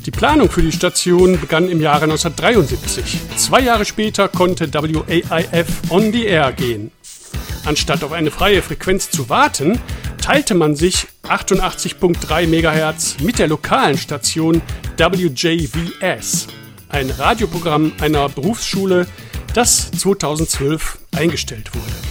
Die Planung für die Station begann im Jahre 1973. 2 Jahre später konnte WAIF on the air gehen. Anstatt auf eine freie Frequenz zu warten, teilte man sich 88.3 MHz mit der lokalen Station WJVS, ein Radioprogramm einer Berufsschule, das 2012 eingestellt wurde.